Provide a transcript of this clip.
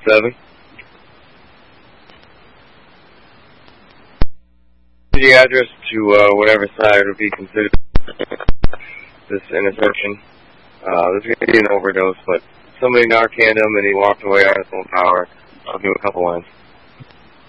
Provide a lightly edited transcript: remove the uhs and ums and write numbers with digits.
7. The address to whatever side would be considered this intersection. There's going to be an overdose, but somebody Narcaned him and he walked away on his own power. I'll give him a couple lines.